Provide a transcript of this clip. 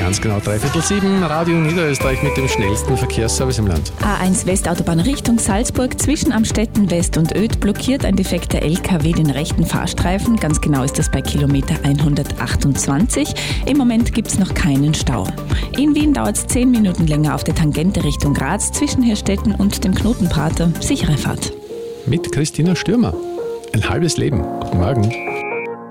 Ganz genau 6:45, Radio Niederösterreich mit dem schnellsten Verkehrsservice im Land. A1 Westautobahn Richtung Salzburg, zwischen Amstetten West und Oedt blockiert ein defekter LKW den rechten Fahrstreifen. Ganz genau ist das bei Kilometer 128. Im Moment gibt es noch keinen Stau. In Wien dauert es 10 Minuten länger auf der Tangente Richtung Graz, zwischen Herstetten und dem Knotenprater. Sichere Fahrt. Mit Christina Stürmer. Ein halbes Leben. Guten Morgen.